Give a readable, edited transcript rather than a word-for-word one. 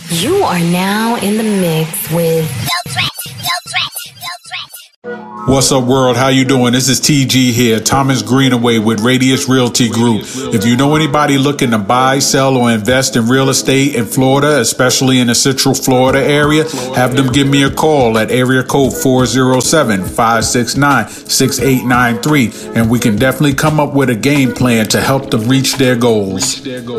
You are now in the mix with Yo Threat. What's up, world? How you doing? This is TG here, Thomas Greenaway with Radius Realty Group. If you know anybody looking to buy, sell, or invest in real estate in Florida, especially in the Central Florida area, have them give me a call at area code 407-569-6893, and we can definitely come up with a game plan to help them reach their goals.